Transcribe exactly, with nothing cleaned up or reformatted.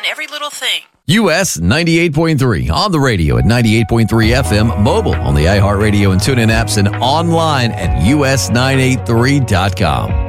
every little thing. U S ninety-eight point three on the radio at ninety-eight point three F M, mobile on the iHeartRadio and TuneIn apps, and online at U S nine eighty-three dot com.